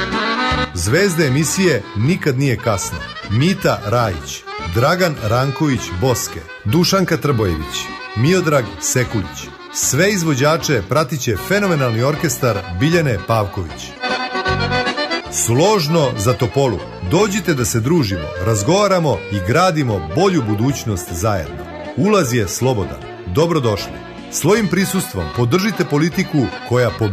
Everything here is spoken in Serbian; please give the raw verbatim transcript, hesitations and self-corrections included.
Zvezde emisije Nikad nije kasno. Mita Rajić, Dragan Ranković Boske, Dušanka Trbojević, Miodrag Sekulić. Sve izvođače pratiće fenomenalni orkestar Biljane Pavković. Složno za Topolu. Dođite da se družimo, razgovaramo i gradimo bolju budućnost zajedno. Ulaz je slobodan. Dobrodošli. Svojim prisustvom podržite politiku koja pobeđuje.